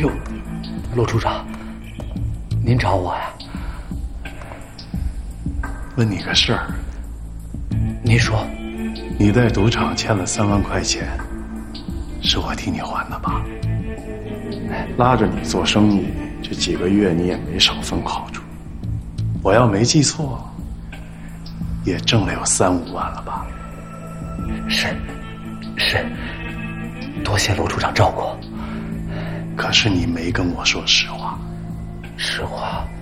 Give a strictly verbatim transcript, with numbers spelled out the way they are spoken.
呦，陆处长，您找我呀？ 问你个事儿。 您说。 你在赌场欠了三万块钱，是我替你还的吧？拉着你做生意，这几个月你也没少分好处。我要没记错，也挣了有三五万了吧？ 是，是，多谢陆处长照顾。 可是你没跟我说实话。 实话。